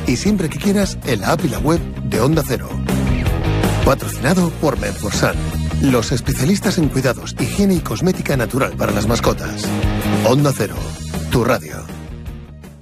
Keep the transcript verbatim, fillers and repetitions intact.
y siempre que quieras en la app y la web de Onda Cero. Patrocinado por Menforsan, los especialistas en cuidados, higiene y cosmética natural para las mascotas. Onda Cero, tu radio.